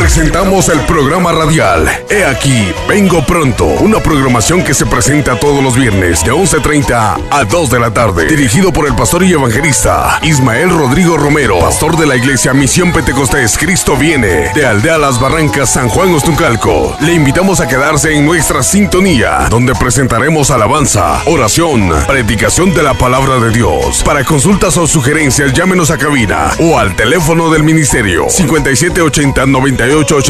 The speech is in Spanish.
presentamos el programa radial He aquí, vengo pronto. Una programación que se presenta todos los viernes de 11:30 a 2 de la tarde. Dirigido por el pastor y evangelista Ismael Rodrigo Romero, pastor de la iglesia Misión Pentecostés Cristo Viene, de Aldea Las Barrancas, San Juan Ostuncalco. Le invitamos a quedarse en nuestra sintonía, donde presentaremos alabanza, oración, predicación de la palabra de Dios. Para consultas o sugerencias, llámenos a cabina o al teléfono del ministerio 5780-9880.